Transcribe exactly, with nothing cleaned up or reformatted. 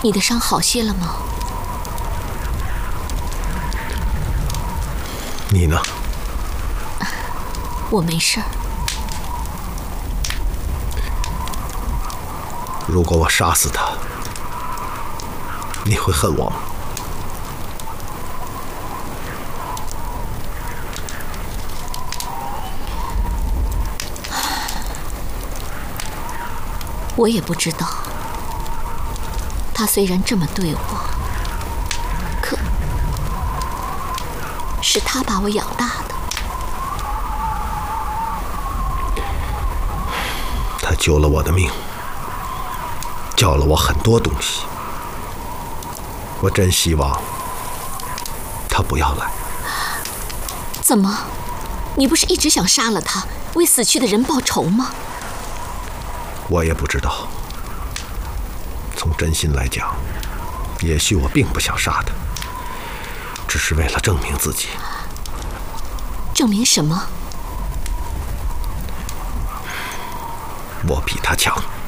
你的伤好些了吗？ 你呢？ 我没事儿。 如果我杀死他，你会恨我吗？ 我也不知道。他虽然这么对我，可是他把我养大的。 他救了我的命，教了我很多东西。我真希望他不要来。 怎么？你不是一直想杀了他，为死去的人报仇吗？ 我也不知道。从真心来讲，也许我并不想杀他，只是为了证明自己。 证明什么？ 我比他强。